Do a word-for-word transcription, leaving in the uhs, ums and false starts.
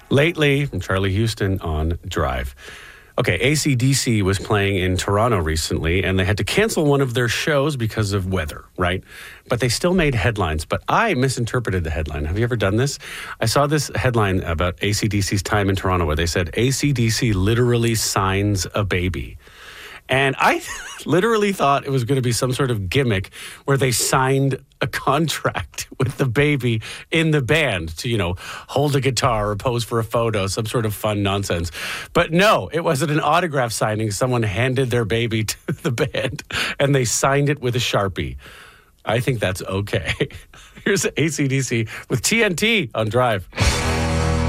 Lately, from Charlie Houston on Drive. Okay, A C D C was playing in Toronto recently, and they had to cancel one of their shows because of weather, right? But they still made headlines. But I misinterpreted the headline. Have you ever done this? I saw this headline about A C D C's time in Toronto where they said, A C D C literally signs a baby. And I literally thought it was going to be some sort of gimmick where they signed a contract with the baby in the band to, you know, hold a guitar or pose for a photo, some sort of fun nonsense. But no, it wasn't an autograph signing. Someone handed their baby to the band and they signed it with a Sharpie. I think that's okay. Here's A C D C with T N T on Drive.